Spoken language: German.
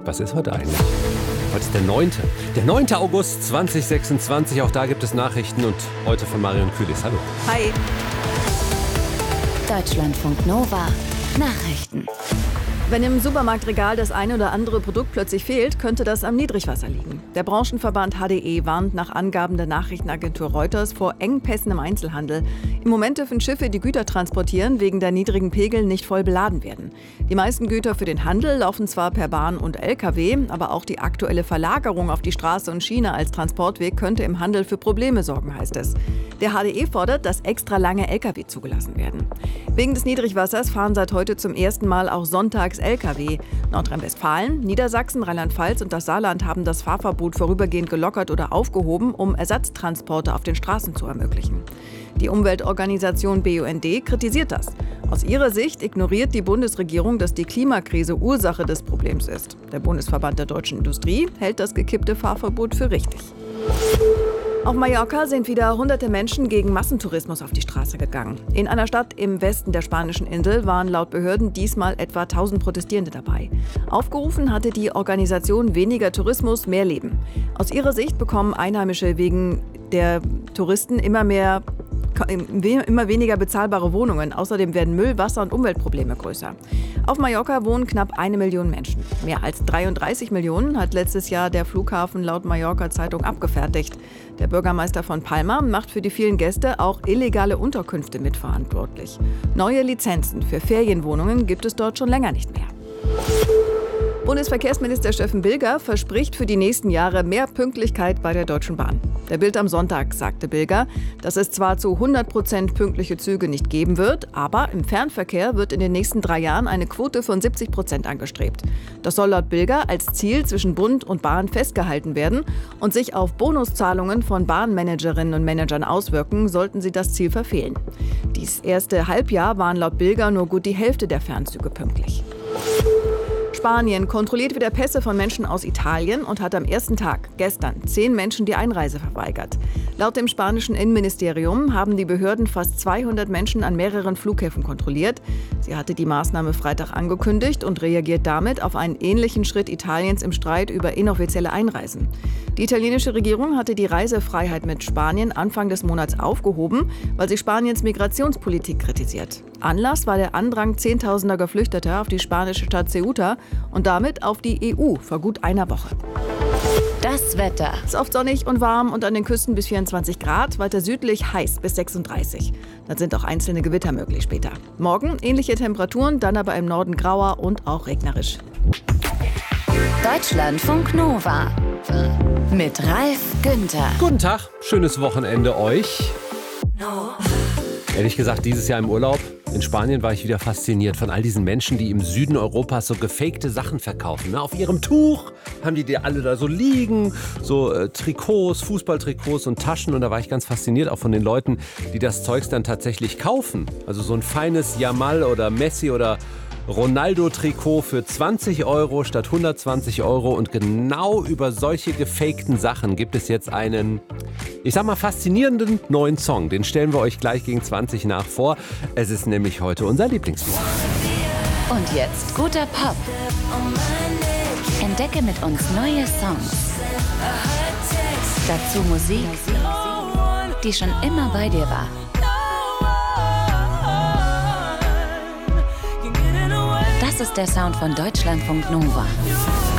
Was ist heute eigentlich? Heute ist der 9. Der 9. August 2026. Auch da gibt es Nachrichten und heute von Marion Kühlis. Hallo. Hi. Deutschlandfunk Nova. Nachrichten. Wenn im Supermarktregal das eine oder andere Produkt plötzlich fehlt, könnte das am Niedrigwasser liegen. Der Branchenverband HDE warnt nach Angaben der Nachrichtenagentur Reuters vor Engpässen im Einzelhandel. Im Moment dürfen Schiffe, die Güter transportieren, wegen der niedrigen Pegel nicht voll beladen werden. Die meisten Güter für den Handel laufen zwar per Bahn und Lkw, aber auch die aktuelle Verlagerung auf die Straße und Schiene als Transportweg könnte im Handel für Probleme sorgen, heißt es. Der HDE fordert, dass extra lange Lkw zugelassen werden. Wegen des Niedrigwassers fahren seit heute zum ersten Mal auch sonntags Lkw. Nordrhein-Westfalen, Niedersachsen, Rheinland-Pfalz und das Saarland haben das Fahrverbot vorübergehend gelockert oder aufgehoben, um Ersatztransporte auf den Straßen zu ermöglichen. Die Umweltorganisation BUND kritisiert das. Aus ihrer Sicht ignoriert die Bundesregierung, dass die Klimakrise Ursache des Problems ist. Der Bundesverband der deutschen Industrie hält das gekippte Fahrverbot für richtig. Auf Mallorca sind wieder hunderte Menschen gegen Massentourismus auf die Straße gegangen. In einer Stadt im Westen der spanischen Insel waren laut Behörden diesmal etwa 1000 Protestierende dabei. Aufgerufen hatte die Organisation Weniger Tourismus, mehr Leben. Aus ihrer Sicht bekommen Einheimische wegen der Touristen immer weniger bezahlbare Wohnungen. Außerdem werden Müll-, Wasser- und Umweltprobleme größer. Auf Mallorca wohnen knapp 1 Million Menschen. Mehr als 33 Millionen hat letztes Jahr der Flughafen laut Mallorca-Zeitung abgefertigt. Der Bürgermeister von Palma macht für die vielen Gäste auch illegale Unterkünfte mitverantwortlich. Neue Lizenzen für Ferienwohnungen gibt es dort schon länger nicht mehr. Bundesverkehrsminister Steffen Bilger verspricht für die nächsten Jahre mehr Pünktlichkeit bei der Deutschen Bahn. Der Bild am Sonntag sagte Bilger, dass es zwar zu 100% pünktliche Züge nicht geben wird, aber im Fernverkehr wird in den nächsten 3 Jahren eine Quote von 70% angestrebt. Das soll laut Bilger als Ziel zwischen Bund und Bahn festgehalten werden und sich auf Bonuszahlungen von Bahnmanagerinnen und Managern auswirken, sollten sie das Ziel verfehlen. Dies erste Halbjahr waren laut Bilger nur gut die Hälfte der Fernzüge pünktlich. Spanien kontrolliert wieder Pässe von Menschen aus Italien und hat am ersten Tag, gestern, 10 Menschen die Einreise verweigert. Laut dem spanischen Innenministerium haben die Behörden fast 200 Menschen an mehreren Flughäfen kontrolliert. Sie hatte die Maßnahme Freitag angekündigt und reagiert damit auf einen ähnlichen Schritt Italiens im Streit über inoffizielle Einreisen. Die italienische Regierung hatte die Reisefreiheit mit Spanien Anfang des Monats aufgehoben, weil sie Spaniens Migrationspolitik kritisiert. Anlass war der Andrang Zehntausender Geflüchteter auf die spanische Stadt Ceuta und damit auf die EU vor gut einer Woche. Das Wetter. Es ist oft sonnig und warm und an den Küsten bis 24 Grad, weiter südlich heiß bis 36. Dann sind auch einzelne Gewitter möglich später. Morgen ähnliche Temperaturen, dann aber im Norden grauer und auch regnerisch. Deutschlandfunk Nova. Mit Ralf Günther. Guten Tag, schönes Wochenende euch. Ehrlich gesagt, dieses Jahr im Urlaub in Spanien war ich wieder fasziniert von all diesen Menschen, die im Süden Europas so gefakte Sachen verkaufen. Auf ihrem Tuch haben die alle da so liegen, so Trikots, Fußballtrikots und Taschen. Und da war ich ganz fasziniert auch von den Leuten, die das Zeugs dann tatsächlich kaufen. Also so ein feines Yamal oder Messi oder Ronaldo-Trikot für 20 Euro statt 120 Euro. Und genau über solche gefakten Sachen gibt es jetzt einen, ich sag mal, faszinierenden neuen Song. Den stellen wir euch gleich gegen 20 nach vor. Es ist nämlich heute unser Lieblingslied. Und jetzt guter Pop. Entdecke mit uns neue Songs. Dazu Musik, die schon immer bei dir war. Das ist der Sound von Deutschlandfunk Nova.